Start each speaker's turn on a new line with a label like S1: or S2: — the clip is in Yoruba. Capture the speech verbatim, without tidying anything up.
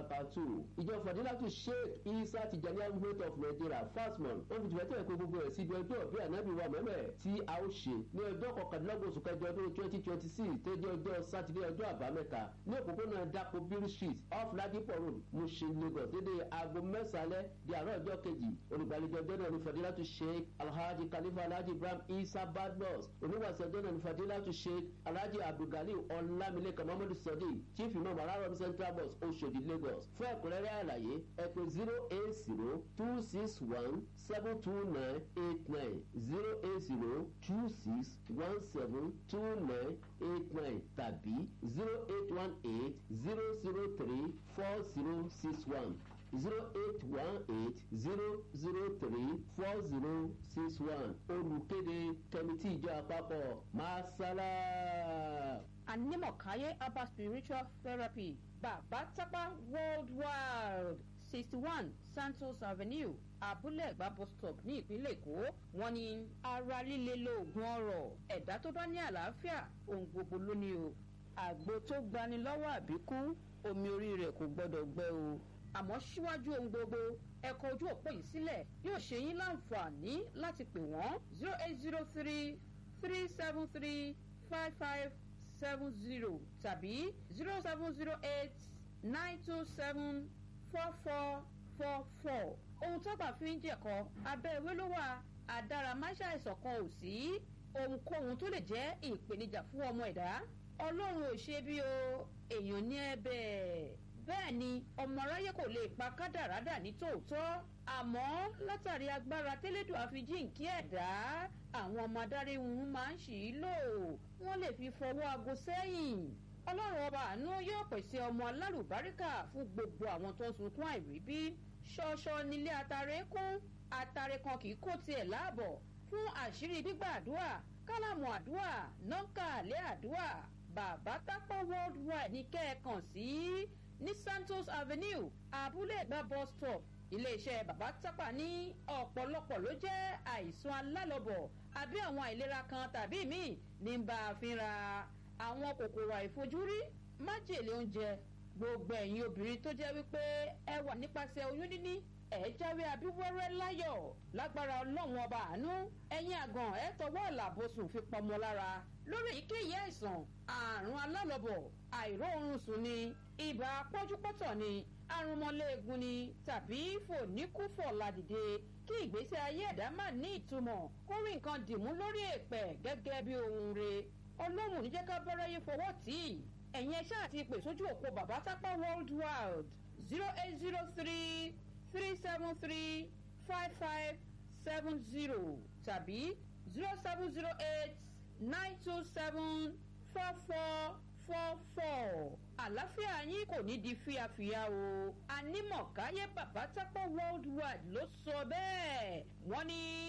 S1: barakatuh. ìjọ fadilatu sheikh isa tijani movement of nigeria fasmon wọ́n fi tìwẹ́tẹ̀ pé gbogbo ẹ̀ síbi ọjọ́ bí ànábì wa mẹ́mẹ́ tí a ó ṣe ní ọjọ́ kọkàndínlọ́gbọ̀n oṣù kẹjọ ọdún twenty twenty six tó jẹ́ ọjọ́ sátidé ọjọ́ àbámẹ́ta ní òpópónà dapo bill street off ladipo road mushin lagos dédé aago mẹ́sàn-án di àárọ̀ ọjọ́ kejì olùgbàlejò ọjọ́ náà ní fadilatu sheikh alhaji khalifa alhaji ibrahim isa badmus oníwàsí ọjọ́ náà ní fadilatu sheikh alhaji abdulgali ọlámilékan muhammadu sadiq chief imam araromi central bus oṣòdì lagos fún ẹ̀kúnrẹ́rẹ́ àlàyé ẹ pè zero eight zero two six one seven two nine eight nine zero eight zero two six one seven two nine eight nine tàbí zero eight one eight zero zero three four zero six one zero eight one eight zero zero three four zero six one olùkéde kẹmitì ìjọ àpapọ̀ masala.
S2: Anímọ̀káyé herbal spiritual therapy bàbá tápá worldwide sixty one santos avenue abúlé ẹ̀gbá bus stop ní ìpínlẹ̀ èkó wọ́n ní ara líle lóògùn ọrọ̀ ẹ̀dá tó bá ní àlàáfíà ohun gbogbo ló ní o àgbo tó gbani lọ́wọ́ àbíkú omi orí rẹ̀ kò gbọ́dọ̀ gbẹ o àmọ́ síwájú ohun gbogbo ẹ̀kọ́ ojú òpó yìí sílẹ̀ yóò ṣe yín láǹfààní láti pè wọ́n zero eight zero three three seven three five five seven zero tàbí zero seven zero eight nine two seven four four four four ohun tó bá fi ń jẹ̀kọ́ abẹ́ ewé ló wà àdáramáṣá ìṣọ̀kan ò sí ohunkóhun tó lè jẹ́ ìpèníjà fún ọmọ ẹ̀dá ọlọ́run ò ṣe bí o èèyàn ní ẹ̀bẹ̀ bẹ́ẹ̀ ni ọmọ aráyé kò lè pa kádàrádà ní tòótọ́ àmọ́ látàrí agbára tẹ́lẹ̀dùn àfijíǹkí ẹ̀dá àwọn ọmọ adarí wọn máa ń ṣì í lò wọ́n lè fi fọwọ́ aago sẹ́yìn ọlọ́run ọba àánú yóò pèsè ọmọ alálùbáríkà fún gbogbo àwọn tó ń sunkún àìríbí ṣọṣọ nílé atare kún atare kan kì í kó tiẹ̀ láàbọ̀ fún àṣírí gbígbà àdúrà kálámù àdúrà nọ́ńkàlẹ́ àdúrà bàbá tápọ̀ worldwide ní kẹ́ẹ̀kan sí ní santos avenue abúlé ẹ̀gbá bus stop iléeṣẹ́ bàbá tápà ní ọ̀pọ̀lọpọ̀ ló jẹ́ àìsàn alálọ́bọ̀ àbí àwọn àìlera kan tàbí míì ní bá a fínra àwọn kòkòrò àìfojúrí májèlé oúnjẹ gbogbo ẹ̀yin obìnrin tó jẹ́ wípé ẹ wà nípasẹ̀ oyún níní ẹ jáwé abíwẹ́rẹ́ láyọ̀ lágbára ọlọ́run ọba àánú ẹ̀yin àgàn ẹ tọwọ́ ọ̀làbọ̀sùn fi pọmọ lára lórí èyíkéyìí àìsàn àrùn alálọ́bọ̀ àìróorun sùn ni ibà pọ́júpọ́tọ̀ ni arúmọléegun ni tàbí fòníkúfọ̀ ládìde kí ìgbésí ayé ẹ̀dá má ní ìtumọ̀ kó rí nǹkan dìmú lórí èèpẹ̀ gẹ́gẹ́ bí ohun re ọlọ́run níjẹ́ ká bọ́rẹ́ yín fọwọ́ tì í ẹ̀yin ẹ̀ṣá àti ìpè sójú òpó bàbá tápá worldwide zero eight zero three three seven three five five seven zero tàbí zero seven zero eight nine two seven four four four four àlàáfíà yín kò ní di fíafíà o anímọ̀káyé bàbá tápá worldwide ló sọ bẹ́ẹ̀ wọ́n ní.